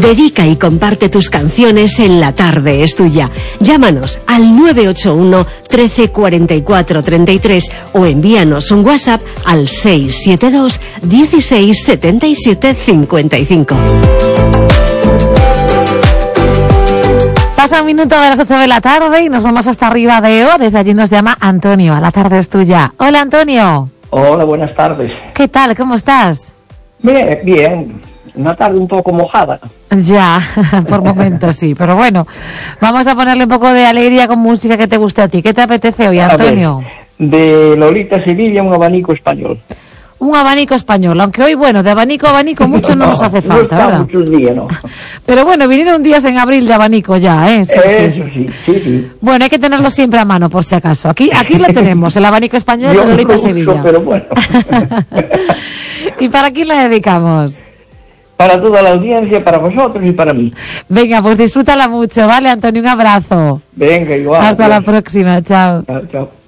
Dedica y comparte tus canciones en La Tarde es Tuya. Llámanos al 981 13 44 33 o envíanos un WhatsApp al 672 16 77 55. Pasa un minuto de las 8 de la tarde y nos vamos hasta arriba de O. Desde allí nos llama Antonio. A La Tarde es Tuya. Hola, Antonio. Hola, buenas tardes. ¿Qué tal? ¿Cómo estás? Bien, bien. Una tarde un poco mojada. Ya, por momentos sí. Pero bueno, vamos a ponerle un poco de alegría con música que te guste a ti. ¿Qué te apetece hoy, Antonio? De Lolita Sevilla, un abanico español. Un abanico español, aunque hoy, bueno, de abanico a abanico mucho no nos hace falta, ¿verdad? No muchos días, ¿no? Pero bueno, vinieron días en abril de abanico ya, ¿eh? Sí. Bueno, hay que tenerlo siempre a mano, por si acaso. Aquí lo tenemos, el abanico español de Lolita Sevilla. Pero bueno. ¿Y para quién la dedicamos? Para toda la audiencia, para vosotros y para mí. Venga, pues disfrútala mucho, ¿vale, Antonio? Un abrazo. Venga, igual. Hasta la próxima, chao. Chao.